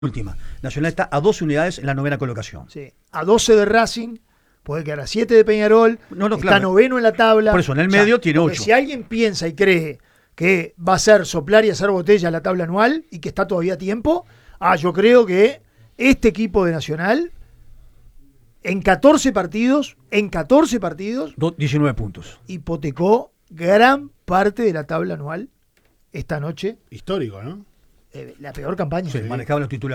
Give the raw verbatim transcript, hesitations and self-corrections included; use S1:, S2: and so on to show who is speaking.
S1: Última. Nacional está a doce unidades en la novena colocación.
S2: Sí. A doce de Racing, puede quedar a siete de Peñarol,
S1: No, no,
S2: está
S1: claro.
S2: noveno en la tabla.
S1: Por eso, en el
S2: O sea,
S1: medio tiene
S2: porque
S1: ocho.
S2: Si alguien piensa y cree que va a ser soplar y hacer botella la tabla anual y que está todavía a tiempo, ah, yo creo que este equipo de Nacional, en catorce partidos, en catorce partidos,
S1: Do- diecinueve puntos.
S2: hipotecó gran parte de la tabla anual esta noche.
S3: Histórico, ¿no?
S2: Eh, la peor campaña.
S1: Sí, manejaban los titulares.